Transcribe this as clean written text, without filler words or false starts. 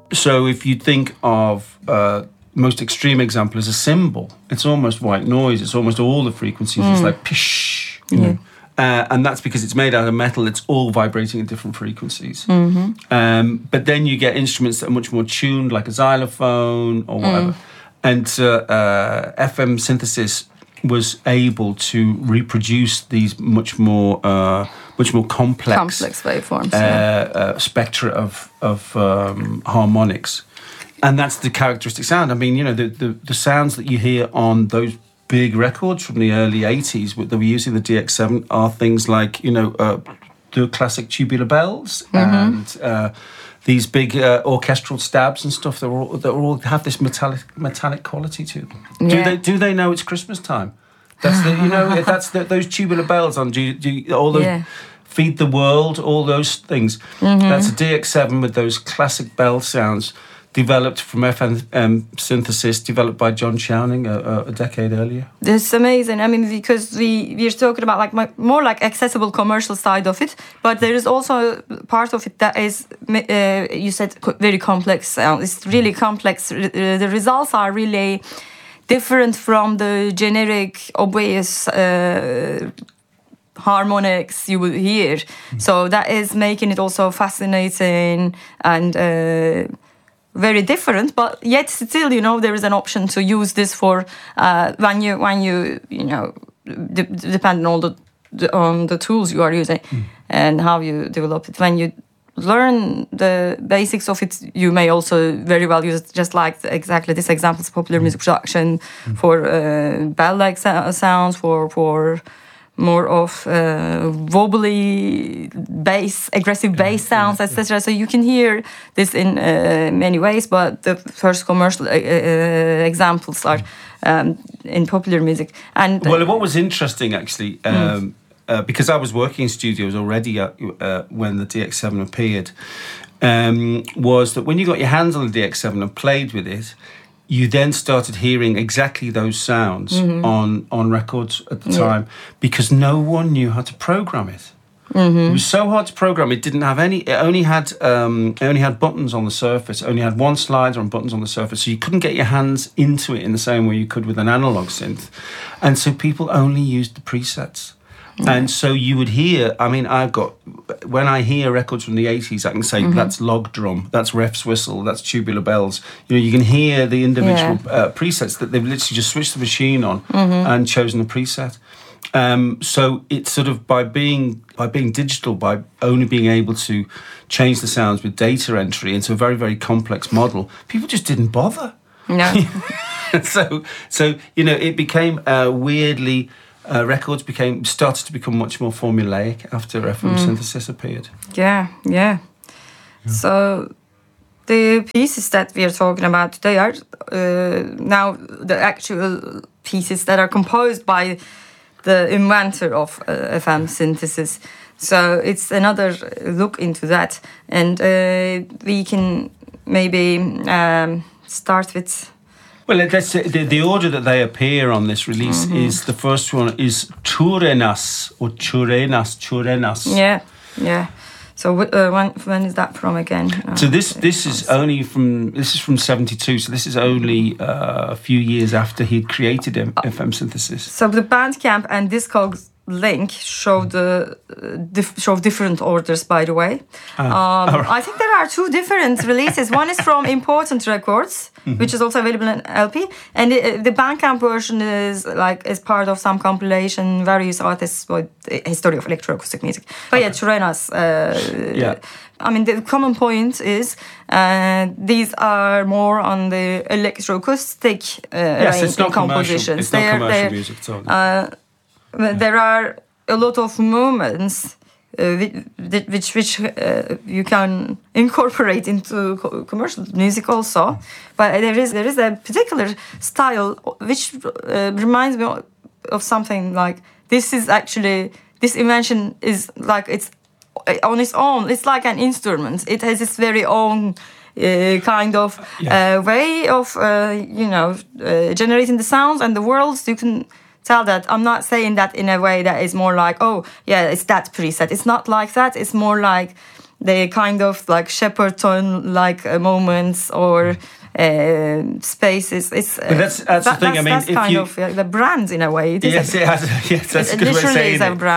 So if you think of most extreme example is a cymbal, it's almost white noise. It's almost all the frequencies. It's like pish, you know. And that's because it's made out of metal. It's all vibrating at different frequencies. But then you get instruments that are much more tuned, like a xylophone or whatever. And FM synthesis was able to reproduce these much more complex waveforms, spectra of harmonics. And that's the characteristic sound. I mean, you know, the sounds that you hear on those big records from the early 80s that were using the DX7 are things like, you know, the classic tubular bells and these big orchestral stabs and stuff that all have this metallic quality to them. Yeah. Do they know it's Christmas time? That's those tubular bells on all those Feed the World, all those things. That's a DX7 with those classic bell sounds, developed from FM synthesis, developed by John Chowning a decade earlier. It's amazing. I mean, because we're talking about like more like accessible commercial side of it, but there is also part of it that is, you said, very complex sound. It's really complex. The results are really different from the generic, obvious harmonics you will hear. So that is making it also fascinating and very different, but yet still, you know, there is an option to use this for when you know, depending on the tools you are using and how you develop it. When you learn the basics of it, you may also very well use it, just like exactly this example, popular music production for bell-like sounds, for more of wobbly bass, aggressive bass sounds, etc. So you can hear this in many ways, but the first commercial examples are in popular music. And well, what was interesting actually, because I was working in studios already when the DX7 appeared, was that when you got your hands on the DX7 and played with it, you then started hearing exactly those sounds on records at the time, because no one knew how to program it. It was so hard to program. It didn't have any. It only had buttons on the surface. It only had one slider and buttons on the surface, so you couldn't get your hands into it in the same way you could with an analog synth. And so people only used the presets. And so you would hear, I mean, when I hear records from the 80s, I can say that's log drum, that's ref's whistle, that's tubular bells. You know, you can hear the individual presets that they've literally just switched the machine on and chosen a preset. So it's sort of by being digital, by only being able to change the sounds with data entry into a very, very complex model, people just didn't bother. No. So you know, it became weirdly... records started to become much more formulaic after FM synthesis appeared. Yeah. So the pieces that we are talking about today are now the actual pieces that are composed by the inventor of FM synthesis. So it's another look into that, and we can maybe start with. Well, that's the order that they appear on this release is the first one is Churenas or Churenas. Yeah. So when is that from again? So this is from 72. So this is only a few years after he'd created FM synthesis. So the Bandcamp and Discogs link show different orders, by the way. I think there are two different releases. One is from Important Records, which is also available in LP, and the Bandcamp version is part of some compilation, various artists with the history of electroacoustic music. But Churenas. I mean, the common point is these are more on the electroacoustic it's not compositions. It's not commercial music at all. There are a lot of movements which you can incorporate into commercial music also, but there is a particular style which reminds me of something like this invention is like it's on its own. It's like an instrument. It has its very own kind of way of generating the sounds and the worlds. You can tell that. I'm not saying that in a way that is more like, oh, yeah, it's that preset. It's not like that. It's more like the kind of like Shepperton like moments or spaces. It's that's the thing. I mean, that's if kind you, of the brand in a way. It is yes, it has. Yes, that's a good way of literally saying is a it. brand.